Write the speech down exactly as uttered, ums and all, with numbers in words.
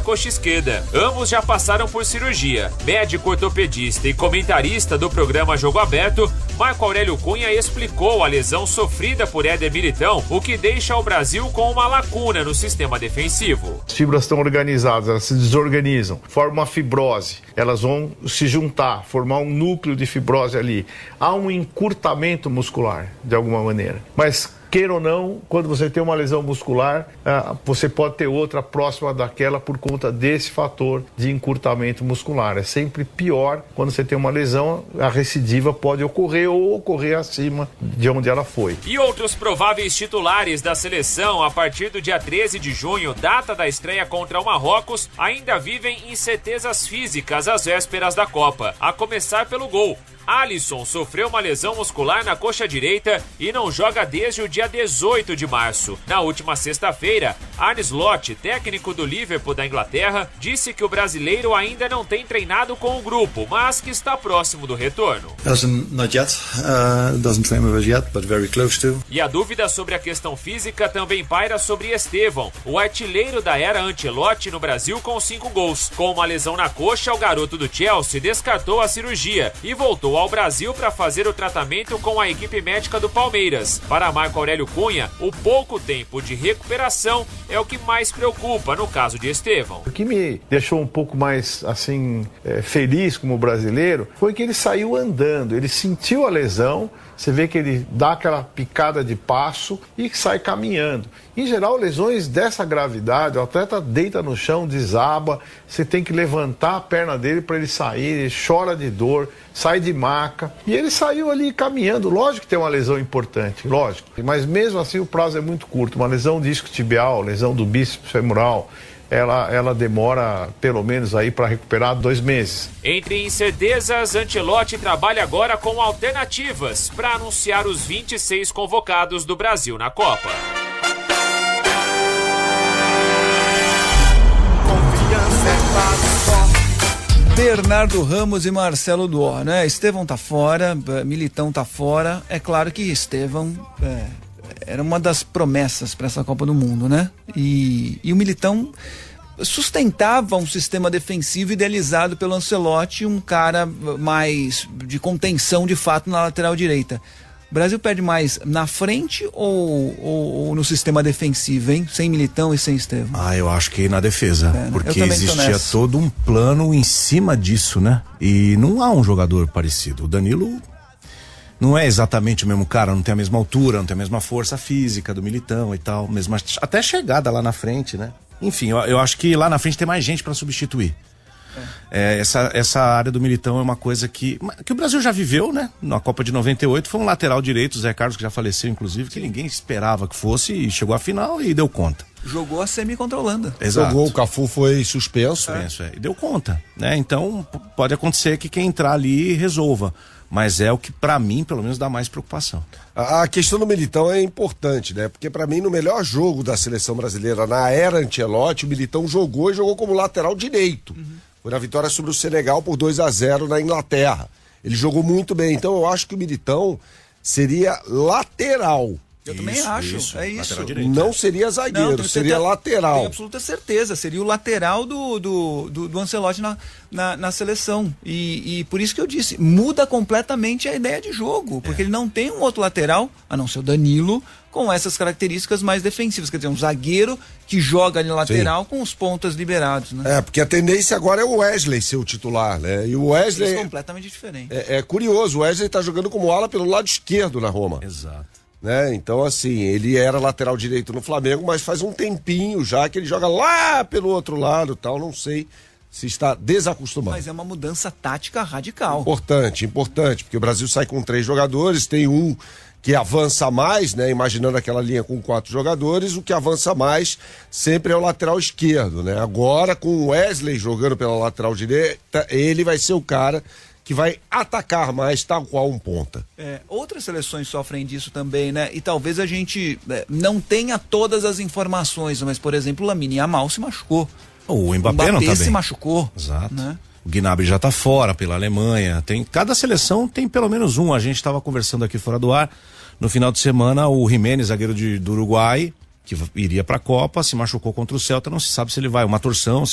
coxa esquerda. Ambos já passaram por cirurgia. Médico ortopedista e comentarista do programa Jogo Aberto, Marco Aurélio Cunha explicou a lesão sofrida por Éder Militão, o que deixa o Brasil com uma lacuna no sistema defensivo. As fibras estão organizadas, elas se desorganizam, formam uma fibrose, elas vão se juntar, formar um núcleo de fibrose ali. Há um encurtamento muscular, de alguma maneira. Mas, queira ou não, quando você tem uma lesão muscular, você pode ter outra próxima daquela por conta desse fator de encurtamento muscular. É sempre pior quando você tem uma lesão, a recidiva pode ocorrer ou ocorrer acima de onde ela foi. E outros prováveis titulares da seleção a partir do dia treze de junho, data da estreia contra o Marrocos, ainda vivem incertezas físicas às vésperas da Copa, a começar pelo gol. Alisson sofreu uma lesão muscular na coxa direita e não joga desde o dia dezoito de março. Na última sexta-feira, Arne Slot, técnico do Liverpool da Inglaterra, disse que o brasileiro ainda não tem treinado com o grupo, mas que está próximo do retorno. Not yet. Uh, doesn't train with us yet, but very close to. E a dúvida sobre a questão física também paira sobre Estevão, o artilheiro da era Ancelotti no Brasil com cinco gols. Com uma lesão na coxa, o garoto do Chelsea descartou a cirurgia e voltou ao Brasil para fazer o tratamento com a equipe médica do Palmeiras. Para Marco Aurélio Cunha, o pouco tempo de recuperação é o que mais preocupa no caso de Estevão. O que me deixou um pouco mais assim é, feliz como brasileiro foi que ele saiu andando, ele sentiu a lesão, você vê que ele dá aquela picada de passo e sai caminhando. Em geral, lesões dessa gravidade, o atleta deita no chão, desaba, você tem que levantar a perna dele para ele sair, ele chora de dor, sai de maca. E ele saiu ali caminhando. Lógico que tem uma lesão importante, lógico. Mas mesmo assim o prazo é muito curto. Uma lesão disco tibial, lesão do bíceps femoral, Ela, ela demora pelo menos aí para recuperar dois meses. Entre incertezas, Ancelotti trabalha agora com alternativas para anunciar os vinte e seis convocados do Brasil na Copa. Bernardo Ramos e Marcelo Duó, né? Estevão tá fora, Militão tá fora. É claro que Estevão é, era uma das promessas para essa Copa do Mundo, né? E, e o Militão sustentava um sistema defensivo idealizado pelo Ancelotti, um cara mais de contenção de fato na lateral direita. O Brasil perde mais na frente ou, ou, ou no sistema defensivo, hein? Sem Militão e sem Estevão? Ah, eu acho que na defesa, é, né? Porque existia nessa. todo um plano em cima disso, né? E não há um jogador parecido. O Danilo não é exatamente o mesmo cara, não tem a mesma altura, não tem a mesma força física do Militão e tal, mesmo até chegada lá na frente, né? Enfim, eu, eu acho que lá na frente tem mais gente para substituir. É. É, essa, essa área do Militão é uma coisa que, que o Brasil já viveu, né? Na Copa de noventa e oito foi um lateral direito, o Zé Carlos, que já faleceu inclusive, que ninguém esperava que fosse e chegou à final e deu conta. Jogou a semi contra a Holanda. Exato. Jogou, o Cafu foi suspenso. É. Suspenso, é. E deu conta, né? Então pode acontecer que quem entrar ali resolva. Mas é o que pra mim, pelo menos, dá mais preocupação. A, a questão do Militão é importante, né? Porque pra mim, no melhor jogo da seleção brasileira, na era Ancelotti, o Militão jogou e jogou como lateral direito. Uhum. Foi na vitória sobre o Senegal por dois a zero na Inglaterra. Ele jogou muito bem. Então eu acho que o Militão seria lateral. Eu isso, também acho, isso. é isso. Direito, não é. seria zagueiro, não, seria certeza, lateral. Tenho absoluta certeza, seria o lateral do, do, do, do Ancelotti na, na, na seleção. E, e por isso que eu disse, muda completamente a ideia de jogo, porque é. ele não tem um outro lateral, a não ser o Danilo, com essas características mais defensivas. Quer dizer, um zagueiro que joga ali lateral Sim. com os pontas liberados, né? É, porque a tendência agora é o Wesley ser o titular, né? E o Wesley... É completamente diferente. É, é curioso, o Wesley tá jogando como ala pelo lado esquerdo na Roma. Exato. Né? Então, assim, ele era lateral direito no Flamengo, mas faz um tempinho já que ele joga lá pelo outro lado, tal, não sei se está desacostumado. Mas é uma mudança tática radical. Importante, importante, porque o Brasil sai com três jogadores, tem um que avança mais, né? Imaginando aquela linha com quatro jogadores, o que avança mais sempre é o lateral esquerdo, né? Agora, com o Wesley jogando pela lateral direita, ele vai ser o cara que vai atacar mais, tal qual um ponta. É, outras seleções sofrem disso também, né? E talvez a gente é, não tenha todas as informações, mas, por exemplo, o Lamine Yamal se machucou. O Mbappé, o Mbappé não tá se bem. machucou. Exato. Né? O Gnabry já tá fora pela Alemanha. Tem, cada seleção tem pelo menos um. A gente estava conversando aqui fora do ar. No final de semana, o Jiménez, zagueiro de, do Uruguai, que iria para a Copa, se machucou contra o Celta. Não se sabe se ele vai. Uma torção.